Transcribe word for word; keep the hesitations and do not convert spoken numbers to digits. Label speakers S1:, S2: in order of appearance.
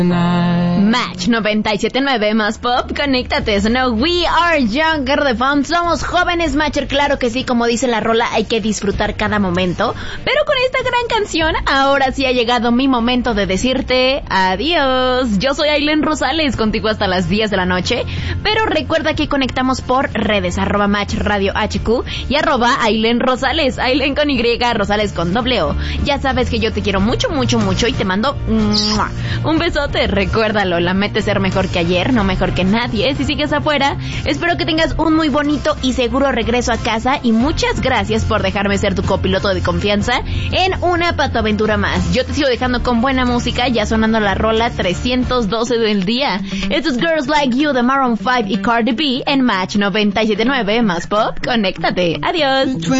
S1: Match noventa y siete punto nueve más pop, conéctate. No, we are younger the fun. Somos jóvenes, Matcher, claro que sí. Como dice la rola, hay que disfrutar cada momento. Pero con esta gran canción, ahora sí ha llegado mi momento de decirte adiós. Yo soy Aileen Rosales, contigo hasta las diez de la noche. Pero recuerda que conectamos por redes, arroba Match Radio H Q y arroba Aileen Rosales, Aileen con Y, Rosales con doble O. Ya sabes que yo te quiero mucho, mucho, mucho y te mando un besote. Recuérdalo, la meta es ser mejor que ayer, no mejor que nadie. Si sigues afuera, espero que tengas un muy bonito y seguro regreso a casa y muchas gracias por dejarme ser tu copiloto de confianza en una patoaventura más. Yo te sigo dejando con buena música, ya sonando la rola trescientos doce del día. Esto es Girls Like You de Maroon five y Cardi B en Match noventa y siete punto nueve más pop. Conéctate. Adiós.